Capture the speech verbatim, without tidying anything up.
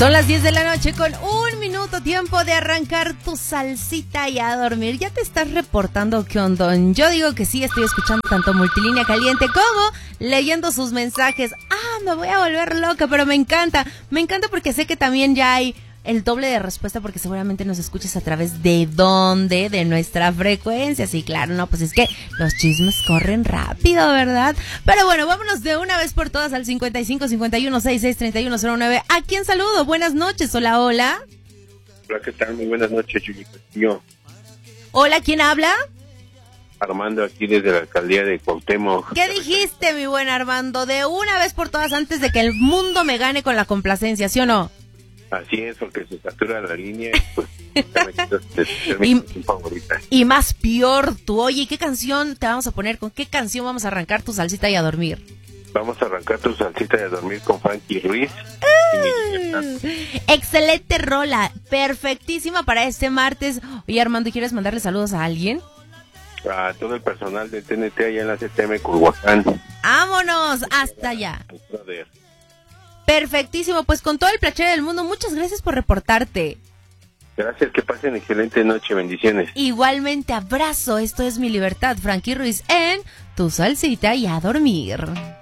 Son las diez de la noche con un minuto, tiempo de arrancar tu salsita y a dormir. ¿Ya te estás reportando qué onda? Yo digo que sí, estoy escuchando tanto Multilínea Caliente como leyendo sus mensajes. Ah, me voy a volver loca, pero me encanta. Me encanta porque sé que también ya hay el doble de respuesta porque seguramente nos escuchas a través de dónde, de nuestra frecuencia. Sí, claro, no, pues es que los chismes corren rápido, ¿verdad? Pero bueno, vámonos de una vez por todas al cincuenta y cinco, cincuenta y uno, sesenta y seis, treinta y uno, cero nueve. ¿A quién saludo? Buenas noches, hola, hola. Hola, ¿qué tal? Muy buenas noches, Yuli Castillo. Hola, ¿quién habla? Armando, aquí desde la alcaldía de Cuauhtémoc. ¿Qué dijiste, mi buen Armando? De una vez por todas antes de que el mundo me gane con la complacencia, ¿sí o no? Así es, porque se satura la línea y pues ya me quitas de ser mi Y- canción favorita. Y más peor tú, oye, ¿qué canción te vamos a poner? ¿Con qué canción vamos a arrancar tu salsita y a dormir? Vamos a arrancar tu salsita de dormir con Frankie Ruiz. Y mi libertad. Excelente rola, perfectísima para este martes. Oye, Armando, ¿quieres mandarle saludos a alguien? A todo el personal de T N T allá en la C T M Culhuacán. ¡Vámonos! Hasta allá. Brother. Perfectísimo, pues con todo el placer del mundo, muchas gracias por reportarte. Gracias, que pasen excelente noche, bendiciones. Igualmente, abrazo, esto es Mi Libertad, Frankie Ruiz en Tu Salsita y a dormir.